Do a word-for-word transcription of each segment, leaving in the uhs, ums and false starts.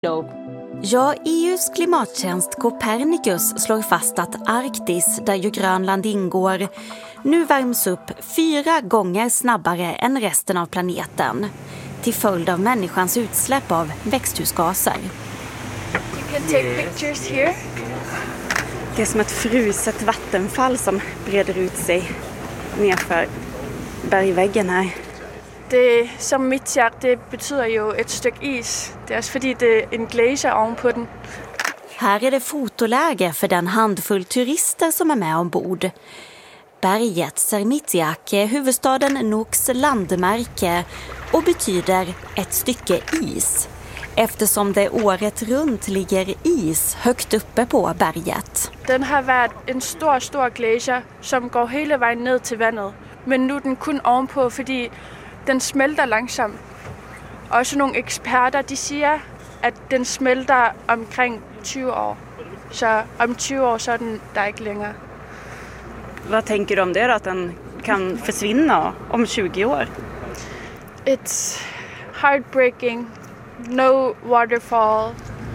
Ja, E U:s klimattjänst Copernicus slår fast att Arktis, där ju Grönland ingår, nu värms upp fyra gånger snabbare än resten av planeten till följd av människans utsläpp av växthusgaser. You can take pictures here. Det är som ett fruset vattenfall som breder ut sig nerför bergväggen här. Det som mitjak, det betyder ju ett stycke is. Det är också för att det är en glacier ovanpå den. Här är det fotoläge för den handfull turister som är med ombord. Berget Sermitsiaq är huvudstaden Nuuks landmärke och betyder ett stycke is, eftersom det året runt ligger is högt uppe på berget. Den har varit en stor, stor glacier som går hela vägen ned till vattnet. Men nu är den kun ovanpå för att den smälter långsamt. Och så några experter de säger att den smälter omkring tjugo år. Så om tjugo år så är den där inte längre. Vad tänker du om det då, att den kan försvinna om tjugo år? It's heartbreaking. No waterfall.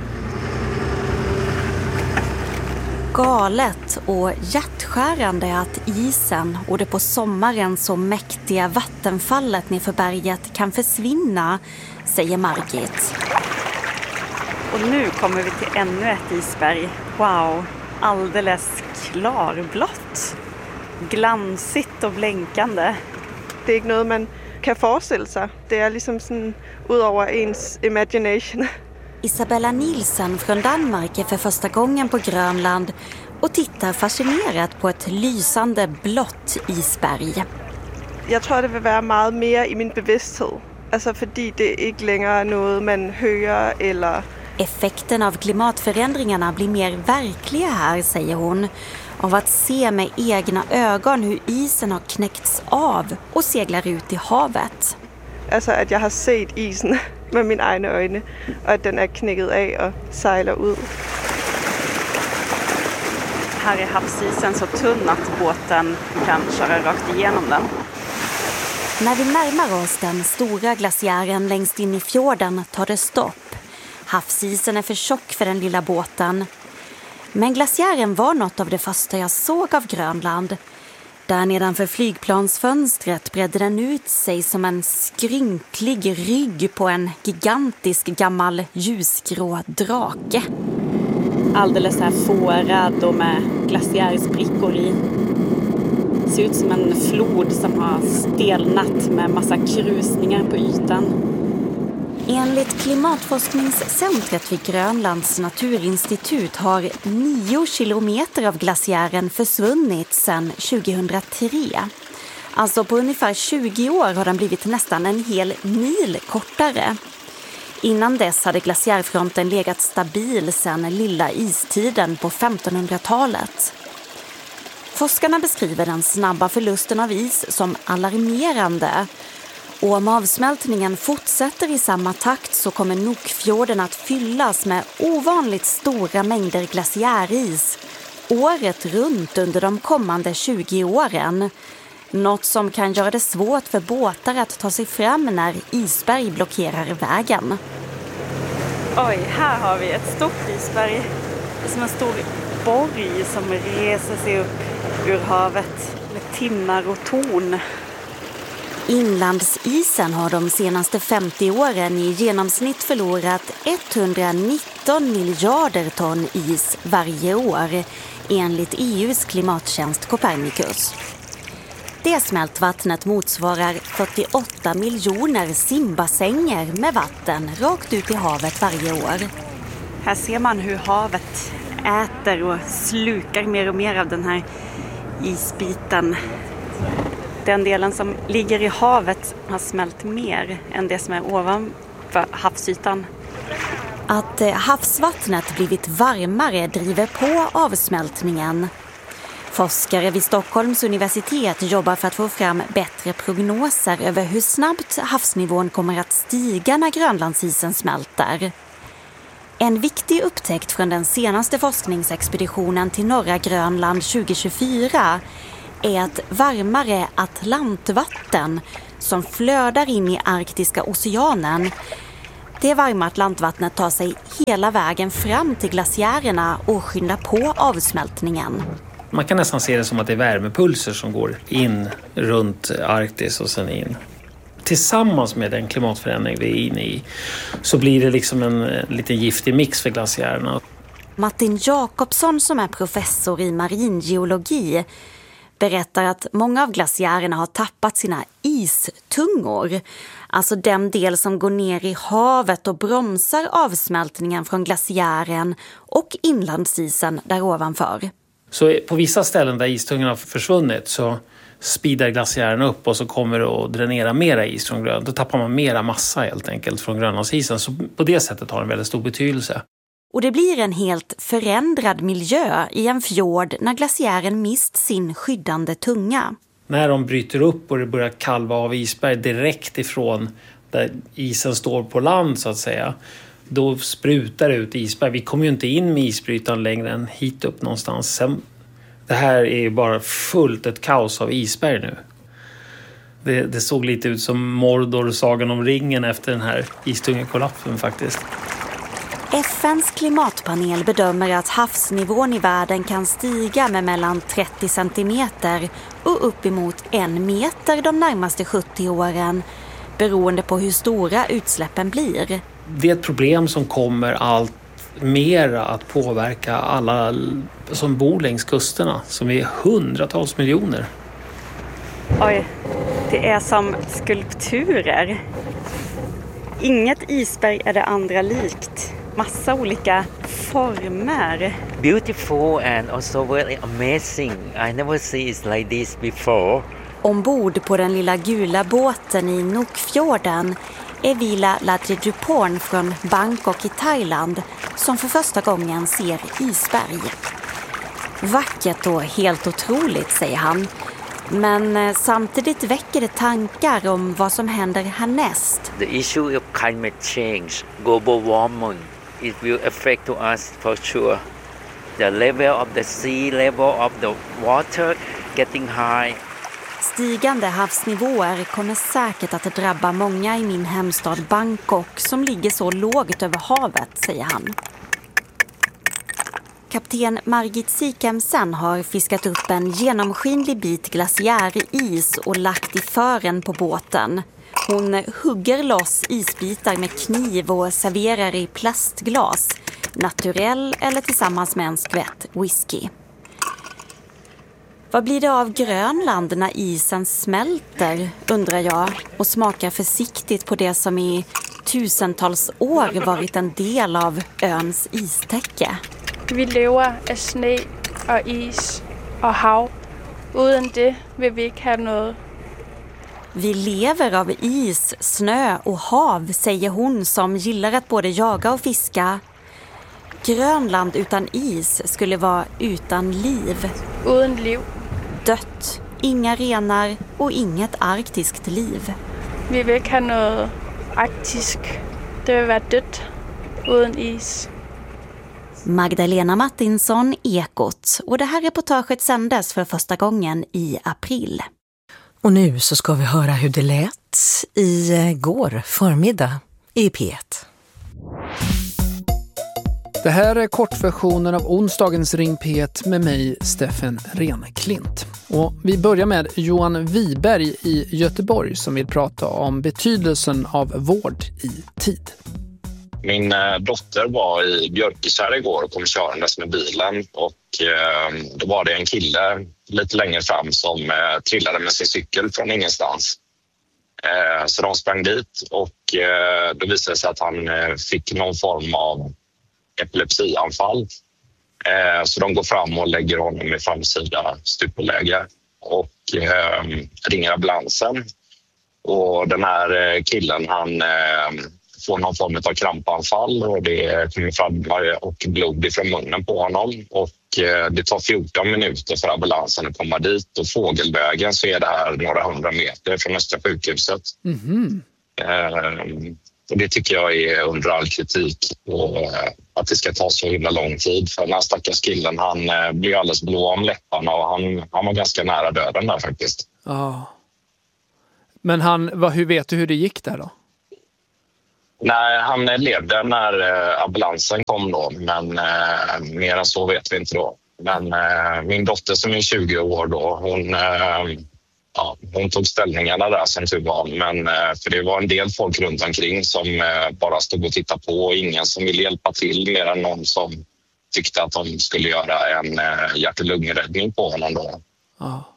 Galet och hjärtskärande att isen och det på sommaren så mäktiga vattenfallet nerför berget kan försvinna, säger Margit. Och nu kommer vi till ännu ett isberg. Wow, alldeles klarblått. Glansigt och blänkande. Det är inte något man kan föreställa sig. Det är liksom sån utöver ens imagination. Isabella Nielsen från Danmark är för första gången på Grönland och tittar fascinerat på ett lysande blått isberg. Jag tror det vill vara mycket mer i min bevissthet. Alltså för det inte längre är något man hör eller... Effekten av klimatförändringarna blir mer verkliga här, säger hon. Av att se med egna ögon hur isen har knäckts av och seglar ut i havet. Alltså att jag har sett isen med mina egna ögon och att den är knäckt av och seglar ut. Här är havsisen så tunn att båten kan köra rakt igenom den. När vi närmar oss den stora glaciären längst in i fjorden tar det stopp. Havsisen är för tjock för den lilla båten. Men glaciären var något av det första jag såg av Grönland. Där nedanför flygplansfönstret bredde den ut sig som en skrynklig rygg på en gigantisk gammal ljusgrå drake. Alldeles här fårad och med glaciärsprickor i. Ser ut som en flod som har stelnat med massa krusningar på ytan. Enligt klimatforskningscentret vid Grönlands naturinstitut har nio kilometer av glaciären försvunnit sedan tjugohundratre. Alltså på ungefär tjugo år har den blivit nästan en hel mil kortare. Innan dess hade glaciärfronten legat stabil sedan lilla istiden på femtonhundratalet. Forskarna beskriver den snabba förlusten av is som alarmerande. Och om avsmältningen fortsätter i samma takt så kommer Nuukfjorden att fyllas med ovanligt stora mängder glaciäris året runt under de kommande tjugo åren. Något som kan göra det svårt för båtar att ta sig fram när isberg blockerar vägen. Oj, här har vi ett stort isberg. Det är som en stor borg som reser sig upp ur havet med tinnar och torn. Inlandsisen har de senaste femtio åren i genomsnitt förlorat etthundranitton miljarder ton is varje år enligt E U:s klimattjänst Copernicus. Det smältvattnet motsvarar fyrtioåtta miljoner simbassänger med vatten rakt ut i havet varje år. Här ser man hur havet äter och slukar mer och mer av den här isbiten. Den delen som ligger i havet har smält mer än det som är ovanför havsytan. Att havsvattnet blivit varmare driver på avsmältningen. Forskare vid Stockholms universitet jobbar för att få fram bättre prognoser över hur snabbt havsnivån kommer att stiga när Grönlandsisen smälter. En viktig upptäckt från den senaste forskningsexpeditionen till norra Grönland tjugo tjugofyra är att varmare Atlantvatten som flödar in i Arktiska oceanen Det varma Atlantvattnet tar sig hela vägen fram till glaciärerna och skyndar på avsmältningen. Man kan nästan se det som att det är värmepulser som går in runt Arktis och sen in. Tillsammans med den klimatförändring vi är inne i så blir det liksom en, en liten giftig mix för glaciärerna. Martin Jakobsson, som är professor i maringeologi, berättar att många av glaciärerna har tappat sina istungor. Alltså den del som går ner i havet och bromsar avsmältningen från glaciären och inlandsisen där ovanför. Så på vissa ställen där istungorna har försvunnit så speedar glaciären upp och så kommer det att dränera mera is från grön. Då tappar man mera massa helt enkelt från grönlandsisen. Så på det sättet har det en väldigt stor betydelse. Och det blir en helt förändrad miljö i en fjord när glaciären mist sin skyddande tunga. När de bryter upp och det börjar kalva av isberg direkt ifrån där isen står på land så att säga, då sprutar det ut isberg. Vi kommer ju inte in med isbrytaren längre än hit upp någonstans. Sen, det här är ju bara fullt ett kaos av isberg nu. Det, det såg lite ut som Mordor, sagan om ringen efter den här istungekollapsen faktiskt. F N:s klimatpanel bedömer att havsnivån i världen kan stiga med mellan trettio centimeter och uppemot en meter de närmaste sjuttio åren, beroende på hur stora utsläppen blir. Det är ett problem som kommer allt mer att påverka alla som bor längs kusterna, som är hundratals miljoner. Oj, det är som skulpturer. Inget isberg är det andra likt. Massa olika former. Beautiful and also very amazing. I never see it like this before. Ombord på den lilla gula båten i Nuukfjorden är Vila Ladjeduporn från Bangkok i Thailand som för första gången ser isberg. Vackert och helt otroligt, säger han. Men samtidigt väcker det tankar om vad som händer härnäst. The issue of climate change, global warming, it will affect to us for sure. The level of the sea, level of the water getting high. Stigande havsnivåer kommer säkert att drabba många i min hemstad Bangkok som ligger så lågt över havet, säger han. Kapten Margit Sikemsen har fiskat upp en genomskinlig bit glaciäris och lagt i fören på båten. Hon hugger loss isbitar med kniv och serverar i plastglas, naturell eller tillsammans med en skvätt whisky. Vad blir det av Grönland när isen smälter, undrar jag, och smakar försiktigt på det som i tusentals år varit en del av öns istäcke. Vi lever av snö och is och hav. Utan det vill vi inte ha något. Vi lever av is, snö och hav, säger hon som gillar att både jaga och fiska. Grönland utan is skulle vara utan liv. Utan liv. Dött, inga renar och inget arktiskt liv. Vi vill inte ha något arktiskt. Det vill vara dött utan is. Magdalena Martinsson, Ekot. Och det här reportaget sändes för första gången i april. Och nu så ska vi höra hur det lät i går förmiddag i P ett. Det här är kortversionen av onsdagens Ring P ett med mig, Steffen Renklint. Och vi börjar med Johan Wiberg i Göteborg som vill prata om betydelsen av vård i tid. Min dotter var i Björkeskär igår och kom körandes med bilen och eh, då var det en kille lite längre fram som eh, trillade med sin cykel från ingenstans. Eh, så de sprang dit och eh, då visade det sig att han eh, fick någon form av epilepsianfall. Eh, så de går fram och lägger honom i framsida stupläge och eh, ringer ambulansen. Och den här killen, han eh, får någon form av krampanfall och det kommer fram och blod ifrån munnen på honom. Och eh, det tar fjorton minuter för ambulansen att komma dit och fågelvägen så är det här några hundra meter från Östra sjukhuset. Mm-hmm. Eh, och det tycker jag är under all kritik och eh, att det ska ta så himla lång tid. För den här stackars killen, han eh, blir alldeles blå om läpparna och han, han var ganska nära döden där faktiskt. Ja. Men han, vad, hur vet du hur det gick där då? Nej, han levde när eh, ambulansen kom då, men eh, mer än så vet vi inte då. Men eh, min dotter som är tjugo år då, hon, eh, ja, hon tog ställningarna där som tur var. Men eh, för det var en del folk runt omkring som eh, bara stod och tittade på och ingen som ville hjälpa till mer än någon som tyckte att de skulle göra en eh, hjärt- och lungräddning på honom då. Ja.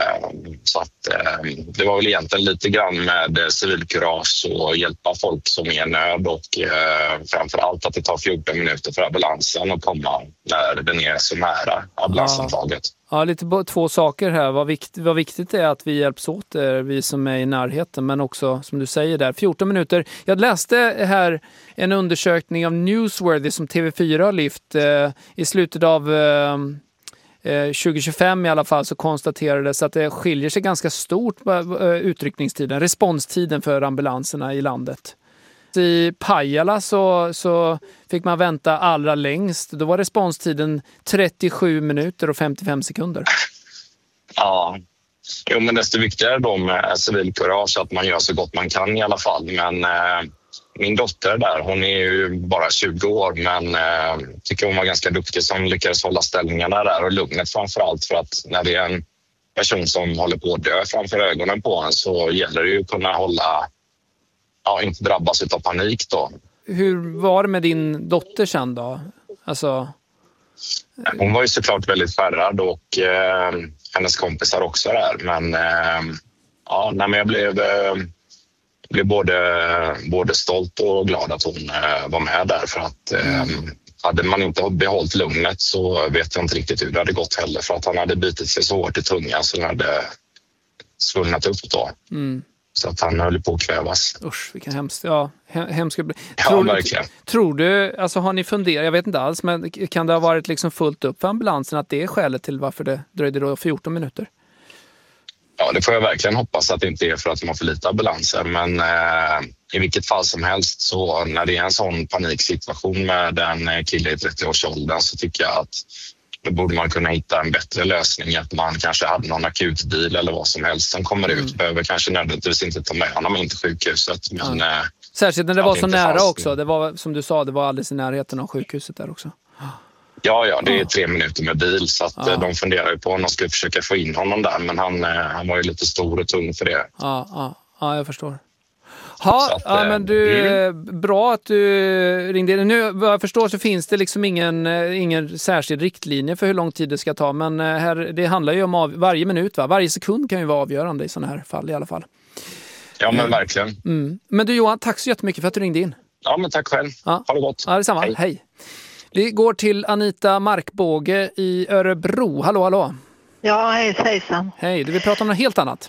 Så att det var väl egentligen lite grann med civilkurage och hjälpa folk som är i nöd och framförallt att det tar fjorton minuter för ambulansen att komma när den är så nära ambulansantaget. Ja, ja lite på två saker här. Vad, vikt, vad viktigt är att vi hjälps åt, vi som är i närheten, men också som du säger där, fjorton minuter. Jag läste här en undersökning av Newsworthy som T V fyra har lyft eh, i slutet av eh, tjugo tjugofem i alla fall, så konstaterades att det skiljer sig ganska stort på utryckningstiden, responstiden för ambulanserna i landet. I Pajala så, så fick man vänta allra längst. Då var responstiden trettiosju minuter och femtiofem sekunder. Ja, jo, men desto viktigare då med civilkurage att man gör så gott man kan i alla fall. Men eh, min dotter där, hon är ju bara tjugo år, men eh, tycker hon var ganska duktig som lyckades hålla ställningarna där och lugnet framförallt, för att när det är en person som håller på att dö framför ögonen på en så gäller det ju att kunna hålla, ja, inte drabbas av panik då. Hur var det med din dotter sen då? Alltså... Hon var ju såklart väldigt skärrad och eh, hennes kompisar också där, men eh, ja, nej, men jag blev... Eh, Jag blev både, både stolt och glad att hon eh, var med där, för att eh, hade man inte behållit lugnet så vet jag inte riktigt hur det hade gått heller, för att han hade bitit sig så hårt i tungan så den hade svullnat upp då. Mm. Så att han höll på att kvävas. Usch, vilken hemskt. Ja, hemskt. Ja, tror verkligen. Du, tror du, alltså har ni funderat, jag vet inte alls, men kan det ha varit liksom fullt upp för ambulansen att det är skälet till varför det dröjde då fjorton minuter? Ja, det får jag verkligen hoppas att det inte är för att de har för lite ambulanser. Men eh, i vilket fall som helst, så när det är en sån paniksituation med en kille i trettio-årsåldern så tycker jag att då borde man kunna hitta en bättre lösning. Att man kanske hade någon akutbil eller vad som helst som kommer ut. Mm. Behöver kanske nödvändigtvis inte ta med honom in till sjukhuset. Men, ja. eh, Särskilt när det var så nära fanns. också. Det var, som du sa, det var alldeles i närheten av sjukhuset där också. Ja, ja, det är tre minuter med bil, så att ja. de funderar ju på om de skulle försöka få in honom där, men han, han var ju lite stor och tung för det. Ja, ja, ja jag förstår. Ha, att, ja, men du, mm. bra att du ringde. Nu, vad jag förstår så finns det liksom ingen, ingen särskild riktlinje för hur lång tid det ska ta, men här, det handlar ju om av, varje minut, va? Varje sekund kan ju vara avgörande i sådana här fall i alla fall. Ja, men verkligen. Mm. Men du Johan, tack så jättemycket för att du ringde in. Ja, men tack själv. Ja. Ha det gott. Ja, detsamma. Hej. Hej. Vi går till Anita Markbåge i Örebro. Hallå, hallå. Ja, hej, hejsan. Hej, du vill prata om något helt annat.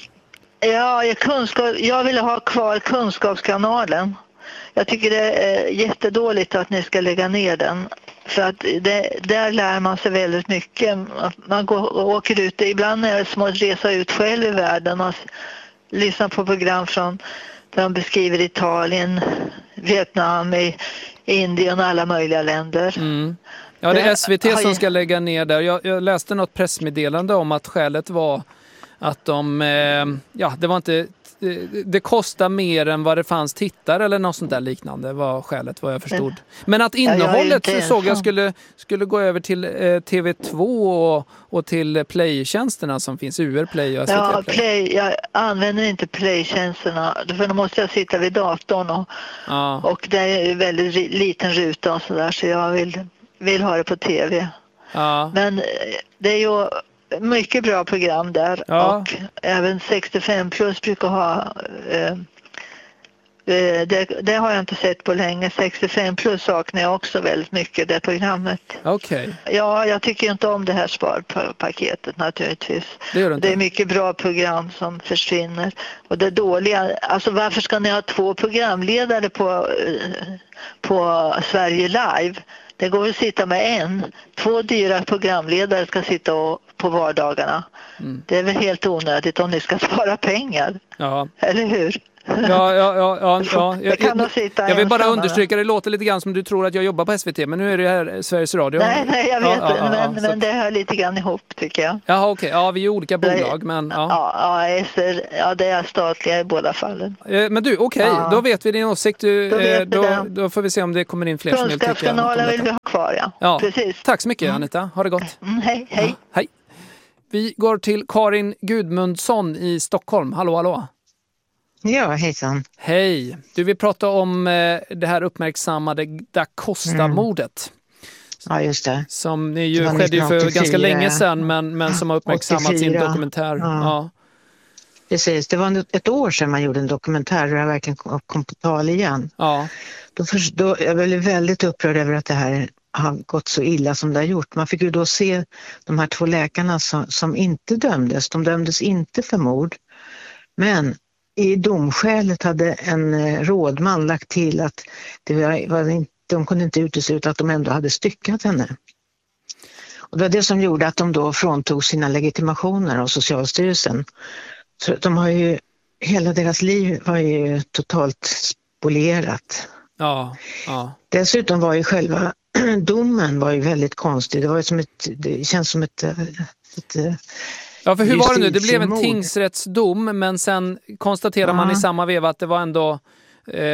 Ja, jag, kunskap, jag vill ha kvar Kunskapskanalen. Jag tycker det är jättedåligt att ni ska lägga ner den. För att det, där lär man sig väldigt mycket. Man går, åker ut, ibland är det som att resa ut själv i världen och lyssna på program från där de beskriver Italien, Vietnam, i Indien och alla möjliga länder. Mm. Ja, det är S V T som ska lägga ner där. Jag, jag läste något pressmeddelande om att skälet var att de, eh, ja, det var inte, det kostar mer än vad det fanns tittare eller något sånt där liknande var skälet, vad jag förstod. Men att innehållet ja, jag såg jag skulle, skulle gå över till eh, T V två och, och till Play-tjänsterna som finns, U R Play och S V T ja, Play. Play. Jag använder inte Play-tjänsterna, för då måste jag sitta vid datorn och, ja. och det är väldigt liten ruta och sådär, så jag vill, vill ha det på T V. Ja. Men det är ju mycket bra program där ja. och även sextiofem plus brukar ha eh, det, det har jag inte sett på länge. sextiofem plus saknar jag också väldigt mycket, det programmet. Okej. Okay. Ja, jag tycker inte om det här sparpaketet naturligtvis. Det gör du inte. Det är mycket bra program som försvinner. Och det dåliga, alltså varför ska ni ha två programledare på, på Sverige Live? Det går att sitta med en. Två dyra programledare ska sitta och, på vardagarna. Mm. Det är väl helt onödigt om ni ska spara pengar. Ja. Eller hur? Ja, ja, ja, ja, ja. Jag, kan jag, sitta jag vill bara ensam, understryka, det låter lite grann som du tror att jag jobbar på S V T, men nu är det här Sveriges Radio. Nej, nej, jag vet ja, ja, ja, men, ja, men det hör lite grann ihop tycker jag. Jaha, okej. Okay. Ja, vi är olika bolag, men ja. Ja, ja, S R, ja, det är statliga i båda fallen. Eh, men du, okej, okay, ja. Då vet vi din åsikt. Du, då, eh, då, då får vi se om det kommer in fler som vill tycka. Kunskapskanalen vill vi ha kvar, ja. Ja. Precis. Tack så mycket, Anita. Ha det gott. Mm, hej, hej. Ja, hej. Vi går till Karin Gudmundsson i Stockholm. Hallå, hallå. Ja, hejsan. Hej. Du vill prata om eh, det här uppmärksammade Da Costa-mordet. Mm. Ja, just det. Som ju skedde ju för ganska länge sedan, men, men som har uppmärksammats i en dokumentär. Ja. Ja. Precis, det var ett år sedan man gjorde en dokumentär och jag verkligen kom på tal igen. Ja. Då, för, då jag blev väldigt upprörd över att det här har gått så illa som det har gjort. Man fick ju då se de här två läkarna som, som inte dömdes. De dömdes inte för mord. Men i domskälet hade en rådman lagt till att det var, var inte, de kunde inte utesluta att de ändå hade styckat henne. Och det var det som gjorde att de då fråntog sina legitimationer av Socialstyrelsen. Så de har ju, hela deras liv var ju totalt spolierat. Ja, ja. Dessutom var ju själva domen var ju väldigt konstig. Det var ju som ett, det känns som ett, ett ja, för hur var det nu? Det blev en tingsrättsdom, men sen konstaterar ja. man i samma veva att det var ändå eh,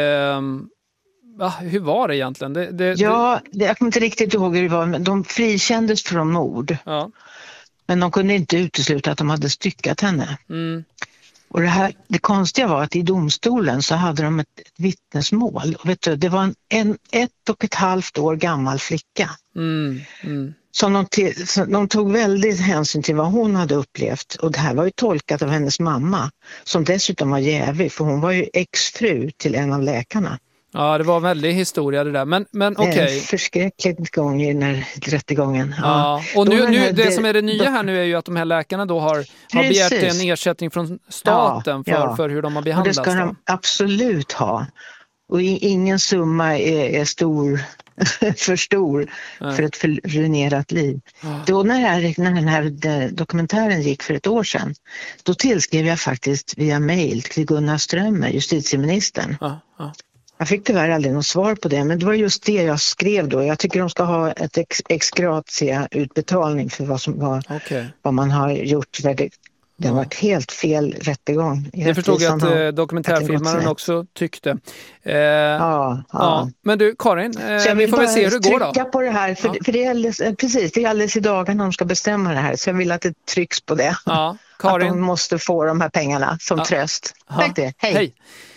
ja, hur var det egentligen? Det, det, ja, det, jag kommer inte riktigt ihåg hur det var, men de frikändes från mord. Ja. Men de kunde inte utesluta att de hade styckat henne. Mm. Och det, här, det konstiga var att i domstolen så hade de ett, ett vittnesmål. Och vet du, det var en, en ett och ett halvt år gammal flicka. Mm. Mm. Som de, till, som de tog väldigt hänsyn till vad hon hade upplevt. Och det här var ju tolkat av hennes mamma. Som dessutom var jävig, för hon var ju exfru till en av läkarna. Ja, det var en väldig historia det där. Men, men okej. Okay. En förskräcklig gång i den här rättegången. Ja. Ja. Och nu, nu, det, det som är det nya här nu är ju att de här läkarna då har, har begärt en ersättning från staten ja, för, ja. för hur de har behandlats. Och det ska de absolut ha. Och ingen summa är, är stor, för stor Nej. för ett förruinerat liv. Ja. Då när, här, när den här dokumentären gick för ett år sedan, då tillskrev jag faktiskt via mail till Gunnar Strömmer, justitieministern. Ja, ja. Jag fick tyvärr aldrig något svar på det, men det var just det jag skrev då. Jag tycker de ska ha ett ex, ex gratia utbetalning för vad, som var, okay. vad man har gjort. Det, det har varit helt fel rättegång. Jag förstod att eh, dokumentärfilmaren också tyckte. Eh, ja, ja. ja. Men du, Karin, eh, så jag vi får väl se hur det går då. Jag vill på det här, för, ja. för det, är alldeles, precis, det är alldeles i dagarna de ska bestämma det här. Så jag vill att det trycks på det. Ja, Karin. Att de måste få de här pengarna som ja. tröst. Tack det, hej. Hej.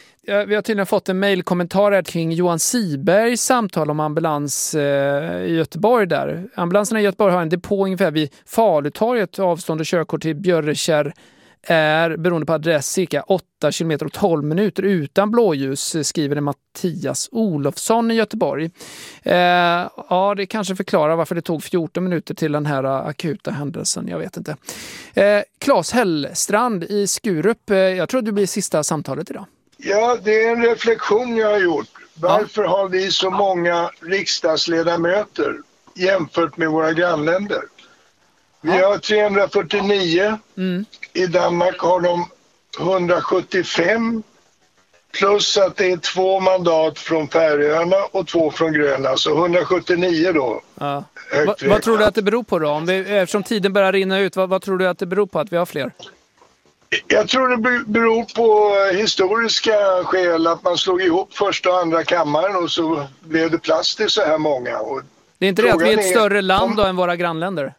Vi har tydligen fått en mejlkommentar här kring Johan Sibergs samtal om ambulans eh, i Göteborg där. Ambulanserna i Göteborg har en depå ungefär vid Falutorget, avstånd och körkort till Björrekärr är beroende på adress cirka åtta kilometer och tolv minuter utan blåljus, skriver det Mattias Olofsson i Göteborg. Eh, ja, det kanske förklarar varför det tog fjorton minuter till den här akuta händelsen, jag vet inte. Eh, Claes Hellstrand i Skurup, eh, jag tror det blir sista samtalet idag. Ja, det är en reflektion jag har gjort. Varför ja. har vi så många riksdagsledamöter jämfört med våra grannländer? Vi ja. har trehundrafyrtionio, mm. i Danmark har de hundrasjuttiofem, plus att det är två mandat från Färöarna och två från Grönland, så hundrasjuttionio då. Ja. Va, vad tror du att det beror på då? Om vi, eftersom tiden börjar rinna ut, vad, vad tror du att det beror på att vi har fler? Jag tror det beror på historiska skäl, att man slog ihop första och andra kammaren och så blev det plats till så här många. Och det är inte det att vi är ett större land då än våra grannländer?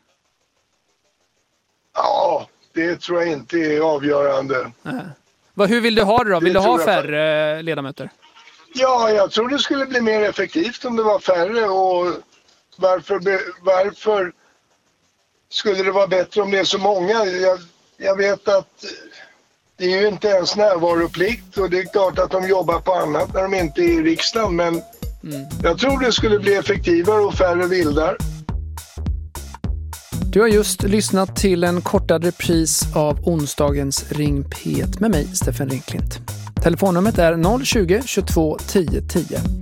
Ja, det tror jag inte är avgörande. Vad, hur vill du ha det då? Vill det du ha färre jag... ledamöter? Ja, jag tror det skulle bli mer effektivt om det var färre. Och varför, varför skulle det vara bättre om det är så många? Jag, jag vet att det är ju inte ens närvaroplikt och det är klart att de jobbar på annat när de inte är i riksdagen. Men mm. jag tror det skulle bli effektivare och färre vildar. Du har just lyssnat till en kortad repris av onsdagens Ring P ett med mig, Stefan Ringklint. Telefonnumret är noll tjugo, tjugotvå, tio tio.